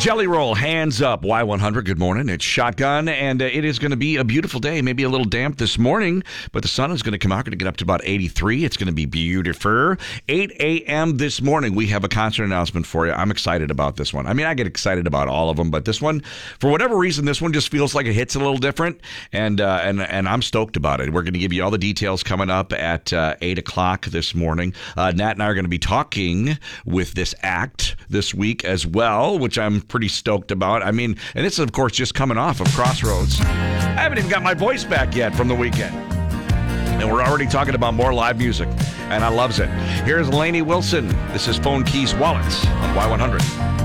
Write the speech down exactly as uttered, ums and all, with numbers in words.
Jelly Roll, hands up, Y one hundred, good morning. It's Shotgun, and uh, it is going to be a beautiful day, maybe a little damp this morning, but the sun is going to come out, going to get up to about eighty-three. It's going to be beautiful. eight a.m. this morning, we have a concert announcement for you. I'm excited about this one. I mean, I get excited about all of them, but this one, for whatever reason, this one just feels like it hits a little different, and uh, and, and I'm stoked about it. We're going to give you all the details coming up at uh, eight o'clock this morning. Uh, Nat and I are going to be talking with this act this week as well, which I'm pretty stoked about. I mean, and this is, of course, just coming off of Crossroads. I haven't even got my voice back yet from the weekend. And we're already talking about more live music, and I loves it. Here's Lainey Wilson. This is Phone Keys Wallets on Y one hundred.